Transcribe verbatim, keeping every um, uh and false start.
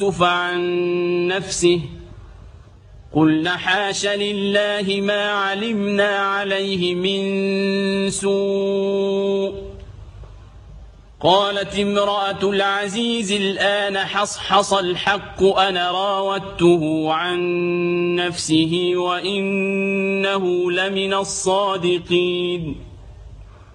يوسف عن نفسه قلنا حاش لله ما علمنا عليه من سوء قالت امرأة العزيز الآن حصحص الحق أنا راودته عن نفسه وإنه لمن الصادقين